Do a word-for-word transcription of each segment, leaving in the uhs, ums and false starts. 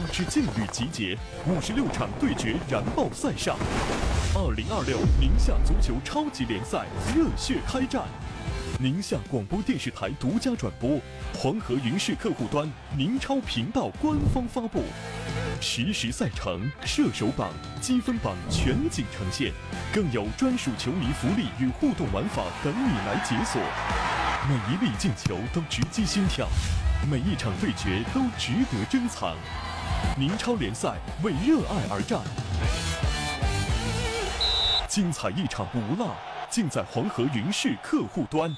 支劲旅集结，五十六场对决燃爆赛上。二零二六宁夏足球超级联赛热血开战，宁夏广播电视台独家转播，黄河云视客户端、宁超频道官方发布。实时赛程、射手榜、积分榜全景呈现，更有专属球迷福利与互动玩法等你来解锁。每一粒进球都直击心跳，每一场对决都值得珍藏。宁超联赛为热爱而战，精彩一场不落，尽在黄河云视客户端。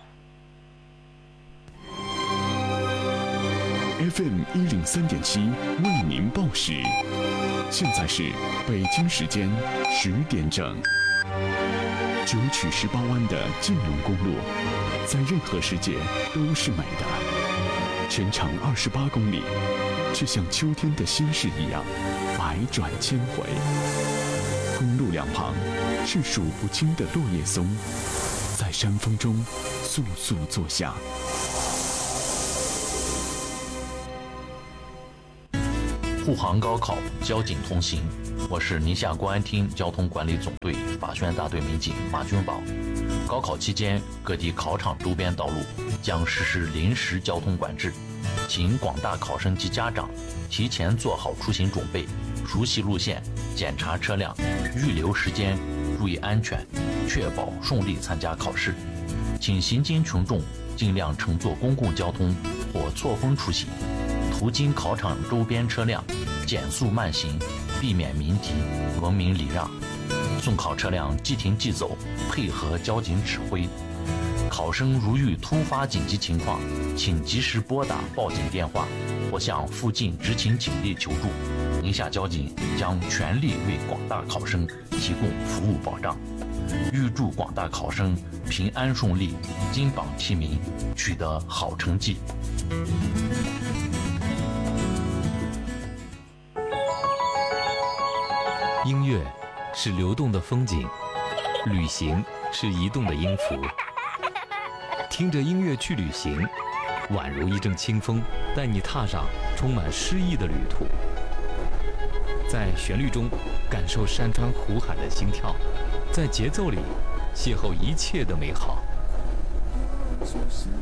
F M 一零三点七为您报时，现在是北京时间十点整。九曲十八弯的晋龙公路，在任何世界都是美的。全长二十八公里，却像秋天的心事一样，百转千回。公路两旁是数不清的落叶松，在山峰中簌簌作响。 护航高考，交警同行。我是宁夏公安厅交通管理总队法宣大队民警马军宝。高考期间，各地考场周边道路将实施临时交通管制，请广大考生及家长提前做好出行准备，熟悉路线，检查车辆，预留时间，注意安全，确保顺利参加考试。请行经群众尽量乘坐公共交通或错峰出行。途经考场周边车辆减速慢行，避免鸣笛，文明礼让。送考车辆即停即走，配合交警指挥。考生如遇突发紧急情况，请及时拨打报警电话或向附近执勤警力求助。宁夏交警将全力为广大考生提供服务保障。预祝广大考生平安顺利，金榜题名，取得好成绩。 音乐是流动的风景，旅行是移动的音符。听着音乐去旅行，宛如一阵清风，带你踏上充满诗意的旅途。在旋律中感受山川湖海的心跳，在节奏里邂逅一切的美好。